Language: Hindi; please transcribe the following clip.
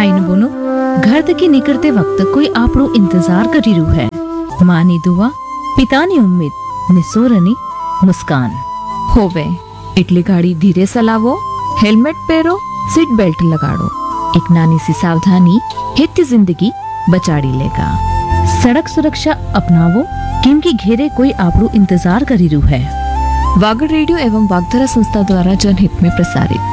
ભાઈ બહેનો, ઘરથી નીકળતે વખત કોઈ આપણો ઇંતજાર કરી રહ્યું હે. માની દુઆ, પિતાની ઉમ્મીદ, નિસોરની મુસ્કાન. હોવે એટલે ગાડી ધીરે ચલાવો, હેલ્મેટ પહેરો, सीट बेल्ट लगाड़ो. एक नानी सी सावधानी हित जिंदगी बचाड़ी लेगा. सड़क सुरक्षा अपनावो, केम कि घेरे कोई આપણો इंतजार કરી રહ્યું है. वागड़ रेडियो एवं वागधरा संस्था द्वारा जनहित में प्रसारित.